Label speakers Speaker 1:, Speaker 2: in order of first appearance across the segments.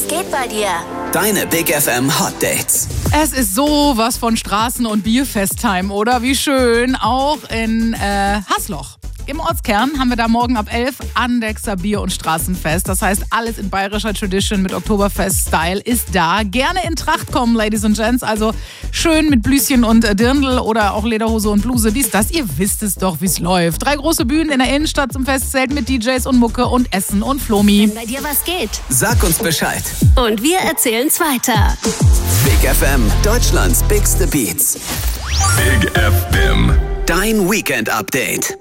Speaker 1: Was geht bei dir?
Speaker 2: Deine Big FM Hot Dates.
Speaker 3: Es ist sowas von Straßen- und Bierfest-Time, oder? Wie schön. Auch in Hasloch. Im Ortskern haben wir da morgen ab 11 Andexer Bier- und Straßenfest. Das heißt, alles in bayerischer Tradition mit Oktoberfest-Style ist da. Gerne in Tracht kommen, Ladies and Gents. Also schön mit Blüschen und Dirndl oder auch Lederhose und Bluse. Dies, das, ihr wisst es doch, wie es läuft. 3 große Bühnen in der Innenstadt zum Festzelt mit DJs und Mucke und Essen und Flomi.
Speaker 1: Wenn bei dir was geht.
Speaker 2: Sag uns Bescheid.
Speaker 1: Und wir erzählen's weiter.
Speaker 2: Big FM, Deutschlands bigste Beats.
Speaker 4: Big FM.
Speaker 2: Dein Weekend-Update.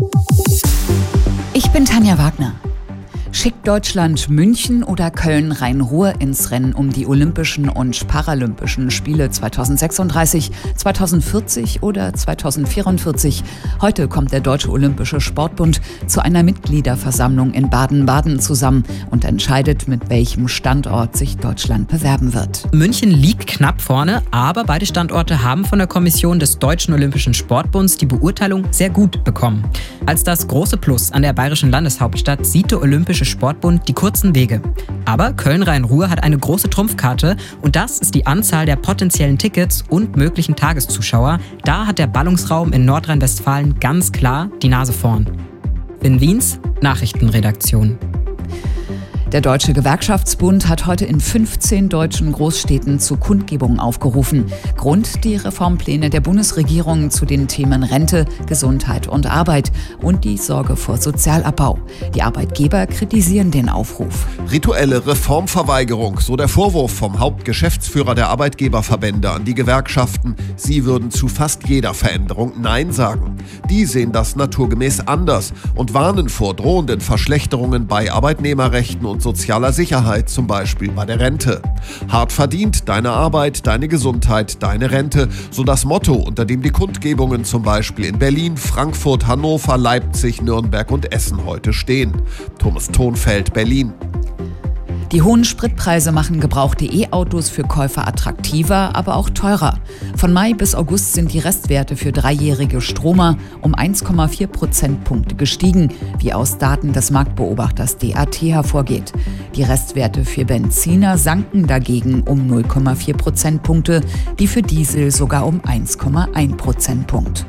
Speaker 5: Ich bin Tanja Wagner. Schickt Deutschland München oder Köln-Rhein-Ruhr ins Rennen um die Olympischen und Paralympischen Spiele 2036, 2040 oder 2044? Heute kommt der Deutsche Olympische Sportbund zu einer Mitgliederversammlung in Baden-Baden zusammen und entscheidet, mit welchem Standort sich Deutschland bewerben wird.
Speaker 6: München liegt knapp vorne, aber beide Standorte haben von der Kommission des Deutschen Olympischen Sportbunds die Beurteilung sehr gut bekommen. Als das große Plus an der bayerischen Landeshauptstadt sieht der Olympische Sportbund die kurzen Wege. Aber Köln-Rhein-Ruhr hat eine große Trumpfkarte und das ist die Anzahl der potenziellen Tickets und möglichen Tageszuschauer. Da hat der Ballungsraum in Nordrhein-Westfalen ganz klar die Nase vorn. In Wiens Nachrichtenredaktion.
Speaker 5: Der Deutsche Gewerkschaftsbund hat heute in 15 deutschen Großstädten zu Kundgebungen aufgerufen. Grund die Reformpläne der Bundesregierung zu den Themen Rente, Gesundheit und Arbeit und die Sorge vor Sozialabbau. Die Arbeitgeber kritisieren den Aufruf.
Speaker 7: Rituelle Reformverweigerung, so der Vorwurf vom Hauptgeschäftsführer der Arbeitgeberverbände an die Gewerkschaften. Sie würden zu fast jeder Veränderung Nein sagen. Die sehen das naturgemäß anders und warnen vor drohenden Verschlechterungen bei Arbeitnehmerrechten und sozialer Sicherheit, zum Beispiel bei der Rente. Hart verdient, deine Arbeit, deine Gesundheit, deine Rente, so das Motto, unter dem die Kundgebungen zum Beispiel in Berlin, Frankfurt, Hannover, Leipzig, Nürnberg und Essen heute stehen. Thomas Thonfeld, Berlin.
Speaker 5: Die hohen Spritpreise machen gebrauchte E-Autos für Käufer attraktiver, aber auch teurer. Von Mai bis August sind die Restwerte für 3-jährige Stromer um 1,4 Prozentpunkte gestiegen, wie aus Daten des Marktbeobachters DAT hervorgeht. Die Restwerte für Benziner sanken dagegen um 0,4 Prozentpunkte, die für Diesel sogar um 1,1 Prozentpunkt.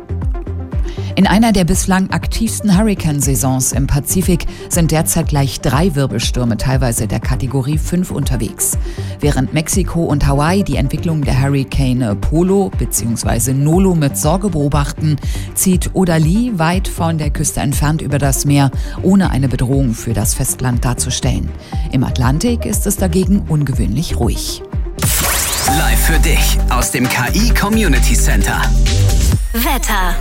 Speaker 5: In einer der bislang aktivsten Hurrikansaisons im Pazifik sind derzeit gleich 3 Wirbelstürme, teilweise der Kategorie 5 unterwegs. Während Mexiko und Hawaii die Entwicklung der Hurrikane Polo bzw. Nolo mit Sorge beobachten, zieht Odalie weit von der Küste entfernt über das Meer, ohne eine Bedrohung für das Festland darzustellen. Im Atlantik ist es dagegen ungewöhnlich ruhig.
Speaker 2: Live für dich aus dem KI Community Center.
Speaker 1: Wetter.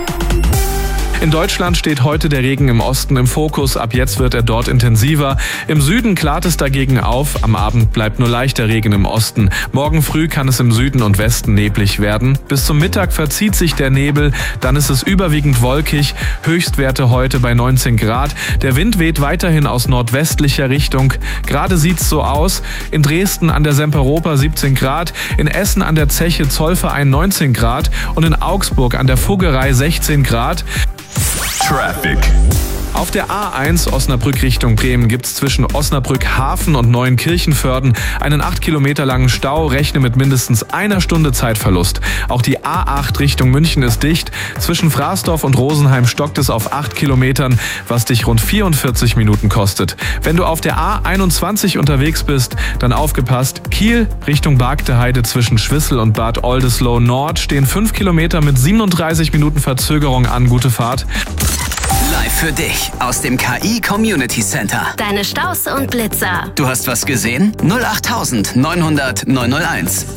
Speaker 4: In Deutschland steht heute der Regen im Osten im Fokus. Ab jetzt wird er dort intensiver. Im Süden klart es dagegen auf. Am Abend bleibt nur leichter Regen im Osten. Morgen früh kann es im Süden und Westen neblig werden. Bis zum Mittag verzieht sich der Nebel. Dann ist es überwiegend wolkig. Höchstwerte heute bei 19 Grad. Der Wind weht weiterhin aus nordwestlicher Richtung. Gerade sieht's so aus. In Dresden an der Semperoper 17 Grad. In Essen an der Zeche Zollverein 19 Grad. Und in Augsburg an der Fuggerei 16 Grad. Traffic. Auf der A1 Osnabrück Richtung Bremen gibt's zwischen Osnabrück Hafen und Neuenkirchenvörden einen 8 Kilometer langen Stau. Rechne mit mindestens 1 Stunde Zeitverlust. Auch die A8 Richtung München ist dicht. Zwischen Frasdorf und Rosenheim stockt es auf 8 Kilometern, was dich rund 44 Minuten kostet. Wenn du auf der A21 unterwegs bist, dann aufgepasst. Kiel Richtung Bargteheide zwischen Schwissel und Bad Oldesloe Nord stehen 5 Kilometer mit 37 Minuten Verzögerung an. Gute Fahrt.
Speaker 2: Live für dich aus dem KI Community Center.
Speaker 1: Deine Staus und Blitzer.
Speaker 2: Du hast was gesehen? 08900 901.